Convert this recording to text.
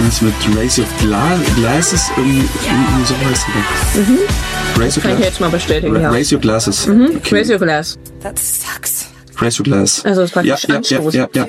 Das mit Raise Your Glasses irgendwie so heißt es. Raise Your Kann ich jetzt mal bestätigen, ja. Raise Your Glasses. Raise Your Glass. That sucks. Raise Your Glass. Also es ist praktisch anstoßen. Ja.